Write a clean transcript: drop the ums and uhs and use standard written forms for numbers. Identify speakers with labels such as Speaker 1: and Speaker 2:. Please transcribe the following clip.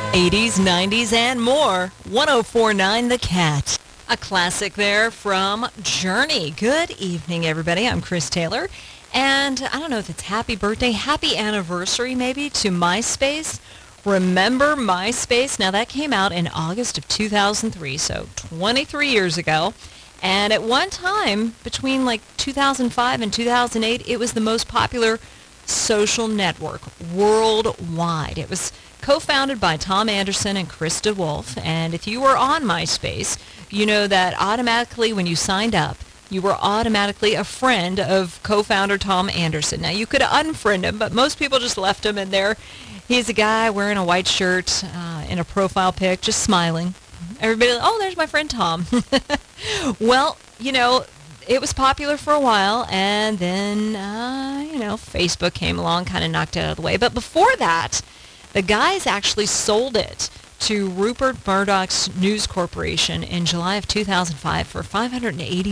Speaker 1: 80s, 90s, and more. 1049 The Cat. A classic there from Journey. Good evening, everybody. I'm Chris Taylor. And I don't know if it's happy birthday, happy anniversary maybe to MySpace. Remember MySpace? Now that came out in August of 2003, so 23 years ago. And at one time, between like 2005 and 2008, it was the most popular social network worldwide. It was co-founded by Tom Anderson and Chris DeWolf. And if you were on MySpace, you know that automatically when you signed up, you were automatically a friend of co-founder Tom Anderson. Now, you could unfriend him, but most people just left him in there. He's a guy wearing a white shirt in a profile pic, just smiling. Everybody, oh, there's my friend Tom. Well, you know, it was popular for a while, and then, Facebook came along, kind of knocked it out of the way. But before that, the guys actually sold it to Rupert Murdoch's News Corporation in July of 2005 for $580